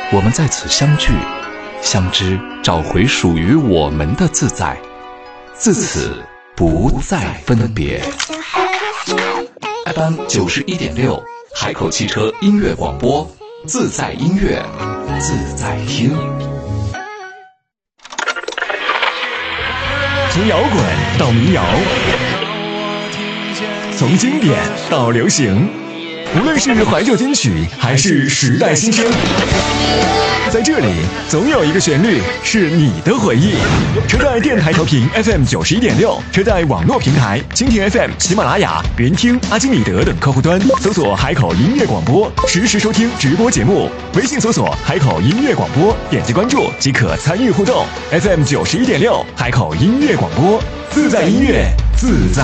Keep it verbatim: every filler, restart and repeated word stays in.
我们在此相聚，相知，找回属于我们的自在，自此不再分别。F M 九十一点六，海口汽车音乐广播，自在音乐，自在听。 从摇滚到民谣，从经典到流行，无论是怀旧金曲还是时代新声，在这里总有一个旋律是你的回忆。车载电台调频 F M 九十一点六，车载网络平台蜻蜓 F M、喜马拉雅、云听、阿基米德等客户端搜索海口音乐广播，实时收听直播节目。微信搜索海口音乐广播，点击关注即可参与互动。F M 九十一点六，海口音乐广播，自在音乐，自在